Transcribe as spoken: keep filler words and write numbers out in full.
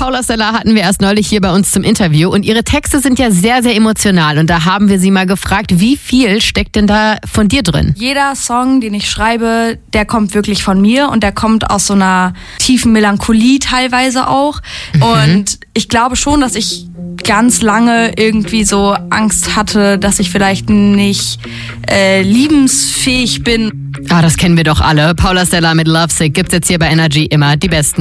Paula Sella hatten wir erst neulich hier bei uns zum Interview und ihre Texte sind ja sehr, sehr emotional und da haben wir sie mal gefragt, wie viel steckt denn da von dir drin? Jeder Song, den ich schreibe, der kommt wirklich von mir und der kommt aus so einer tiefen Melancholie teilweise auch. Mhm. Und ich glaube schon, dass ich ganz lange irgendwie so Angst hatte, dass ich vielleicht nicht äh, liebensfähig bin. Ah, das kennen wir doch alle. Paula Sella mit Lovesick gibt's jetzt hier bei Energy immer die besten